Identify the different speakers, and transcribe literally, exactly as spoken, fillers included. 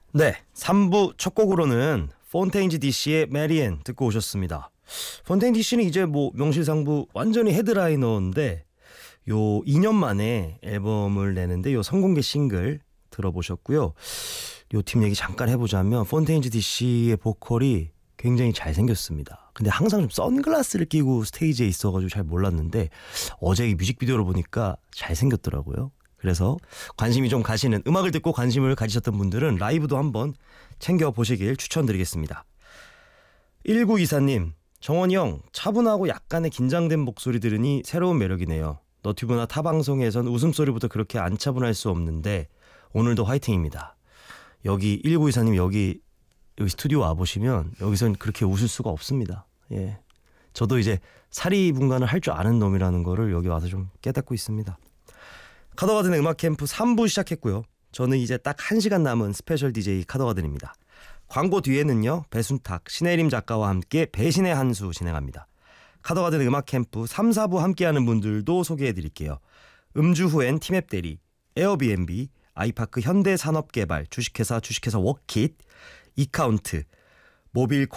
Speaker 1: 네, 삼 부 첫 곡으로는 폰테인즈 디씨의 메리앤 듣고 오셨습니다. 폰테인 디씨는 이제 뭐 명실상부 완전히 헤드라이너인데 요 이 년 만에 앨범을 내는데 요 선공개 싱글 들어보셨고요. 요 팀 얘기 잠깐 해보자면 폰테인즈 디씨의 보컬이 굉장히 잘생겼습니다. 근데 항상 좀 선글라스를 끼고 스테이지에 있어가지고 잘 몰랐는데 어제 이 뮤직비디오를 보니까 잘생겼더라고요. 그래서 관심이 좀 가시는, 음악을 듣고 관심을 가지셨던 분들은 라이브도 한번 챙겨보시길 추천드리겠습니다. 일구이사님, 정원이 형, 차분하고 약간의 긴장된 목소리 들으니 새로운 매력이네요. 너튜브나 타 방송에선 웃음소리부터 그렇게 안 차분할 수 없는데 오늘도 화이팅입니다. 여기 일구이사님 여기 여기 스튜디오 와보시면 여기선 그렇게 웃을 수가 없습니다. 예, 저도 이제 사리분간을 할 줄 아는 놈이라는 거를 여기 와서 좀 깨닫고 있습니다. 카더가든의 음악 캠프 삼 부 시작했고요. 저는 이제 딱 한 시간 남은 스페셜 디제이 카더가든입니다. 광고 뒤에는요, 배순탁, 신혜림 작가와 함께 배신의 한 수 진행합니다. 카더가든 음악 캠프 삼, 사 부 함께하는 분들도 소개해드릴게요. 음주 후엔 티맵 대리, 에어비앤비, 아이파크 현대산업개발, 주식회사 주식회사 워킷, 이카운트, 모빌